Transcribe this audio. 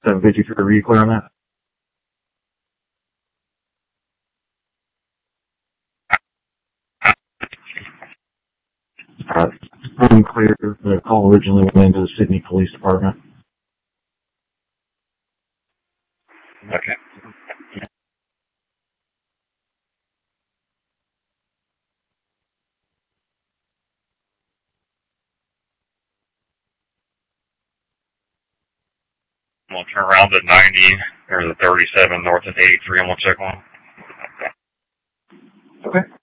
750 for the re-clear on that. Unclear. The call originally went into the Sydney Police Department. Okay. I'm going to turn around to 90, or the 37 north of 83, and we'll check one. Okay.